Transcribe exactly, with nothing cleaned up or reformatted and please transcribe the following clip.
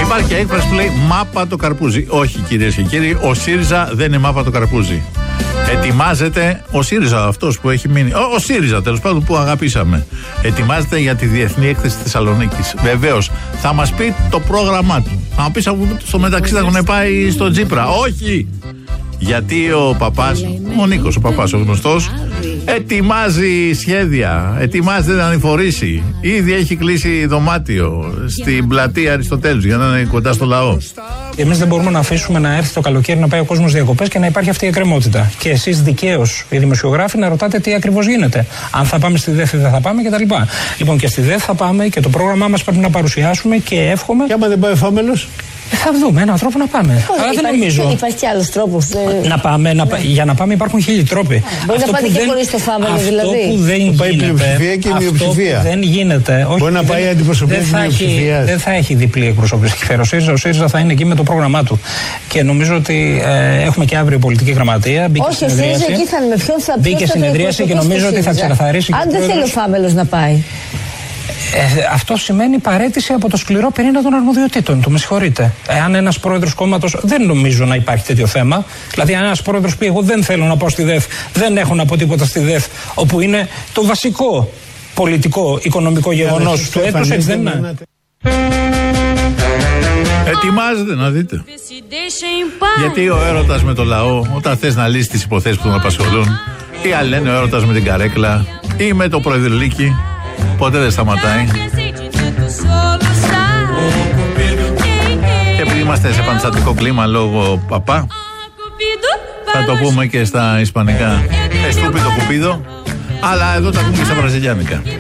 Υπάρχει έκφραση που λέει μάπα το καρπούζι. Όχι, κυρίες και κύριοι, ο ΣΥΡΙΖΑ δεν είναι μάπα το καρπούζι. Ετοιμάζεται ο ΣΥΡΙΖΑ, αυτός που έχει μείνει. Ο, ο ΣΥΡΙΖΑ, τέλος πάντων, που αγαπήσαμε. Ετοιμάζεται για τη Διεθνή Έκθεση Θεσσαλονίκης. Βεβαίως, θα μας πει το πρόγραμμά του. Θα μου πει στο μεταξύ θα έχουν πάει στο Τσίπρα. Όχι! Γιατί ο παπάς, ο Νίκος, ο παπάς, ο γνωστός, ετοιμάζει σχέδια, ετοιμάζεται να ανηφορήσει. Ήδη έχει κλείσει δωμάτιο στην πλατεία Αριστοτέλους για να είναι κοντά στο λαό. Εμείς δεν μπορούμε να αφήσουμε να έρθει το καλοκαίρι να πάει ο κόσμος διακοπές και να υπάρχει αυτή η εκκρεμότητα. Και εσείς δικαίως, οι δημοσιογράφοι, να ρωτάτε τι ακριβώς γίνεται. Αν θα πάμε στη ΔΕΘ ή δεν θα πάμε κτλ. Λοιπόν, και στη ΔΕΘ θα πάμε και το πρόγραμμά μας πρέπει να παρουσιάσουμε και εύχομαι. Και άμα δεν πάει ο Φάμελος. Θα δούμε έναν τρόπο να πάμε. Όχι, αλλά υπάρχει, δεν νομίζω. Υπάρχει και άλλος τρόπος. Ε... Να πάμε, να, ναι. Για να πάμε υπάρχουν χίλιοι τρόποι. Μπορεί να πάτε και χωρίς το Φάμελο, δηλαδή. Αυτό που δεν πάει γίνεται. Πλειοψηφία και αυτό μειοψηφία. Που δεν γίνεται. Όχι, μπορεί να πάει δεν, αντιπροσωπεία της μειοψηφίας. Δεν θα έχει διπλή εκπροσώπηση. Ο ΣΥΡΙΖΑ, ο ΣΥΡΙΖΑ θα είναι εκεί με το πρόγραμμά του. Και νομίζω ότι ε, έχουμε και αύριο πολιτική γραμματεία. Μπήκε όχι, ο ΣΥΡΙΖΑ εκεί θα είναι με ποιον θα πει. Μπήκε συνεδρίαση και νομίζω ότι θα ξεκαθαρίσει. Αν δεν θέλει ο Φάμελος να πάει. Ε, αυτό σημαίνει παραίτηση από το σκληρό πυρήνα των αρμοδιοτήτων του. Με συγχωρείτε. Εάν ένας πρόεδρος κόμματος, δεν νομίζω να υπάρχει τέτοιο θέμα. Δηλαδή, αν ένας πρόεδρος πει: εγώ δεν θέλω να πάω στη ΔΕΘ, δεν έχω να πω τίποτα στη ΔΕΘ, όπου είναι το βασικό πολιτικό, οικονομικό γεγονός του έτους, έτσι δεν είναι. Ετοιμάζεται να δείτε. Γιατί ο έρωτας με το λαό, όταν θες να λύσεις τις υποθέσεις που τον απασχολούν, ή άλλοι λένε ο έρωτας με την καρέκλα, ή με το προεδρυλίκι. Ποτέ δεν σταματάει. Και επειδή είμαστε σε πανστατικό κλίμα λόγω παπά, θα το πούμε και στα ισπανικά. Εστούπιδο κουπίδο. Αλλά εδώ τα ακούμε και στα βραζιλιάνικα.